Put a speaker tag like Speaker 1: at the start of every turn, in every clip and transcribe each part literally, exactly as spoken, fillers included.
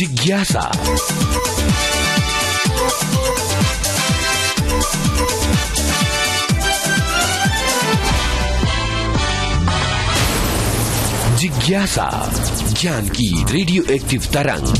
Speaker 1: जिज्ञासा। जिज्ञासा, ज्ञान की रेडियो एक्टिव तरंग।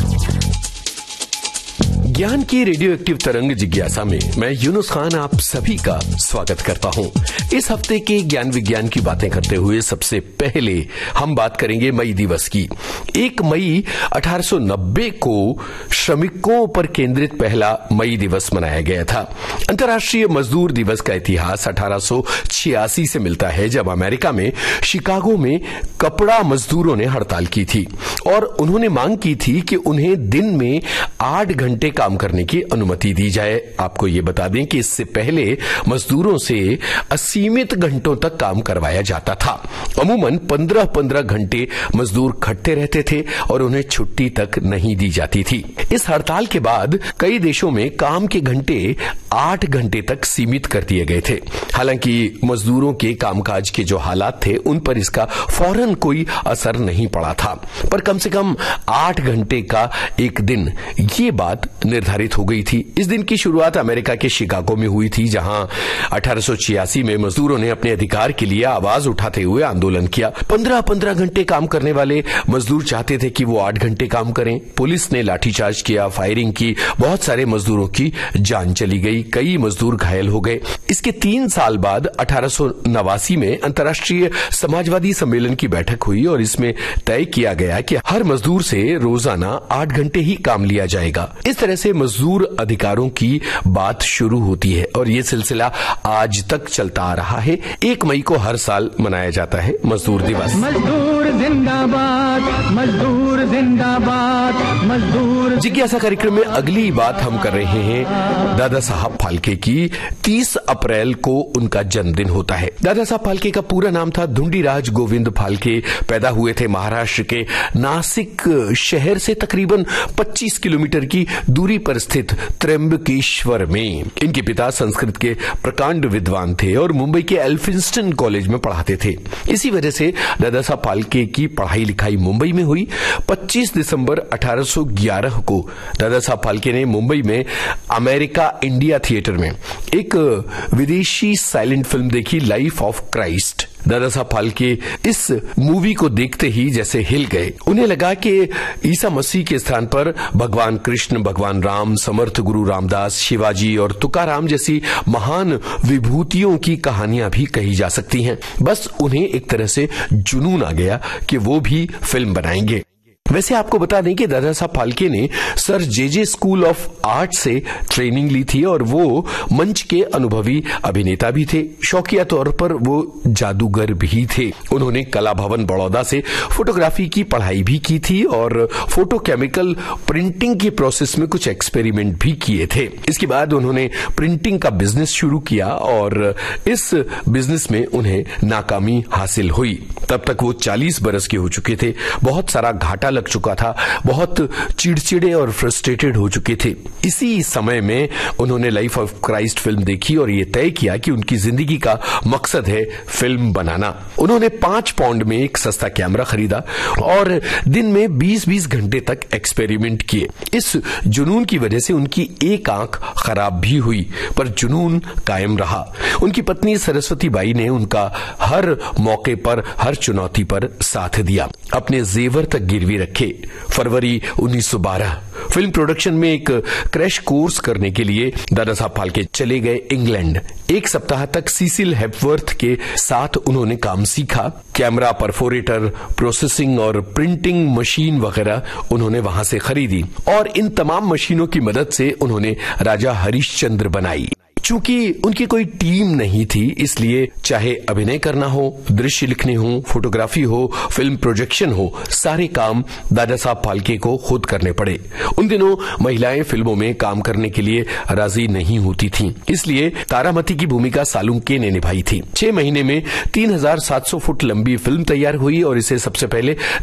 Speaker 1: ज्ञान की रेडियो एक्टिव तरंग जिज्ञासा में मैं यूनुस खान आप सभी का स्वागत करता हूं। इस हफ्ते के ज्ञान विज्ञान की बातें करते हुए सबसे पहले हम बात करेंगे मई दिवस की। एक मई अठारह सौ नब्बे को श्रमिकों पर केंद्रित पहला मई दिवस मनाया गया था। अंतर्राष्ट्रीय मजदूर दिवस का इतिहास अठारह सौ छियासी से मिलता है, जब अमेरिका में शिकागो में कपड़ा मजदूरों ने हड़ताल की थी और उन्होंने मांग की थी कि उन्हें दिन में आठ घंटे काम करने की अनुमति दी जाए। आपको ये बता दें कि इससे पहले मजदूरों से असीमित घंटों तक काम करवाया जाता था। अमूमन पंद्रह पंद्रह घंटे मजदूर खटते रहते थे और उन्हें छुट्टी तक नहीं दी जाती थी। इस हड़ताल के बाद कई देशों में काम के घंटे आठ घंटे तक सीमित कर दिए गए थे। हालांकि मजदूरों के कामकाज के जो हालात थे उन पर इसका फौरन कोई असर नहीं पड़ा था, पर कम से कम आठ घंटे का एक दिन, ये बात निर्धारित हो गई थी। इस दिन की शुरुआत अमेरिका के शिकागो में हुई थी, जहां अठारह सौ छियासी में मजदूरों ने अपने अधिकार के लिए आवाज उठाते हुए आंदोलन किया। पंद्रह पंद्रह घंटे काम करने वाले मजदूर चाहते थे कि वो आठ घंटे काम करें। पुलिस ने लाठीचार्ज किया, फायरिंग की, बहुत सारे मजदूरों की जान चली गई, कई मजदूर घायल हो गए। इसके तीन साल बाद अठारह सौ नवासी में अंतर्राष्ट्रीय समाजवादी सम्मेलन की बैठक हुई और इसमें तय किया गया कि हर मजदूर से रोजाना आठ घंटे ही काम लिया जाएगा। इस तरह से मजदूर अधिकारों की बात शुरू होती है और ये सिलसिला आज तक चलता आ रहा है। एक मई को हर साल मनाया जाता है मजदूर दिवस।
Speaker 2: मजदूर जिंदाबाद, मजदूर जिंदाबाद, मजदूर।
Speaker 1: जिज्ञासा कार्यक्रम में अगली बात हम कर रहे हैं दादा साहब फाल्के की। तीस अप्रैल को उनका जन्मदिन होता है। दादा साहब फाल्के का पूरा नाम था धुंडीराज गोविंद फाल्के। पैदा हुए थे महाराष्ट्र के नासिक शहर से तकरीबन पच्चीस किलोमीटर की दूरी पर स्थित त्र्यंबकेश्वर में। इनके पिता संस्कृत के प्रकांड विद्वान थे और मुंबई के एल्फिंस्टन कॉलेज में पढ़ाते थे। इसी वजह से दादा साहब फाल्के की पढ़ाई लिखाई मुंबई में हुई। पच्चीस दिसंबर अठारह सौ ग्यारह को दादा साहब फाल्के ने मुंबई में अमेरिका इंडिया थिएटर में एक विदेशी साइलेंट फिल्म देखी, life of Christ. Dada Saheb Phalke इस मूवी को देखते ही जैसे हिल गए। उन्हें लगा कि ईसा मसीह के स्थान पर भगवान कृष्ण, भगवान राम, समर्थ गुरु रामदास, शिवाजी और तुकाराम जैसी महान विभूतियों की कहानियां भी कही जा सकती हैं। बस उन्हें एक तरह से जुनून आ गया कि वो भी फिल्म बनाएंगे। वैसे आपको बता दें कि दादा साहब फाल्के ने sir J J school of art से ट्रेनिंग ली थी और वो मंच के अनुभवी अभिनेता भी थे। शौकिया तौर पर वो जादूगर भी थे। उन्होंने कला भवन बड़ौदा से फोटोग्राफी की पढ़ाई भी की थी और फोटो केमिकल प्रिंटिंग की प्रोसेस में कुछ एक्सपेरिमेंट भी किए थे। इसके बाद उन्होंने प्रिंटिंग का बिजनेस शुरू किया और इस बिजनेस में उन्हें नाकामी हासिल हुई। तब तक वो चालीस बरस के हो चुके थे। बहुत सारा घाटा लग चुका था, बहुत चिड़चिड़े और फ्रस्ट्रेटेड हो चुके थे। इसी समय में उन्होंने लाइफ ऑफ क्राइस्ट फिल्म देखी और ये तय किया कि उनकी जिंदगी का मकसद है फिल्म बनाना। उन्होंने पांच पाउंड में एक सस्ता कैमरा खरीदा और दिन में बीस बीस घंटे तक एक्सपेरिमेंट किए। इस जुनून की वजह से उनकी एक आंख खराब भी हुई, पर जुनून कायम रहा। उनकी पत्नी सरस्वती बाई ने उनका हर मौके पर, हर चुनौती पर साथ दिया, अपने जेवर तक गिरवी रखे। फरवरी उन्नीस सौ बारह फिल्म प्रोडक्शन में एक क्रैश कोर्स करने के लिए दादा साहब फाल्के चले गए इंग्लैंड। एक सप्ताह तक सीसिल हेपवर्थ के साथ उन्होंने काम सीखा। कैमरा, परफोरेटर, प्रोसेसिंग और प्रिंटिंग मशीन वगैरह उन्होंने वहां से खरीदी और इन तमाम मशीनों की मदद से उन्होंने राजा हरिश्चंद्र बनाई। चूंकि उनकी कोई टीम नहीं थी, इसलिए चाहे अभिनय करना हो, दृश्य लिखने हो, फोटोग्राफी हो, फिल्म प्रोजेक्शन हो, सारे काम दादा साहब फाल्के को खुद करने पड़े। उन दिनों महिलाएं फिल्मों में काम करने के लिए राजी नहीं होती थीं, इसलिए तारामती की भूमिका सालुंके ने निभाई थी। छह महीने में तीन हजार सात सौ फुट लंबी फिल्म तैयार हुई और इसे सबसे पहले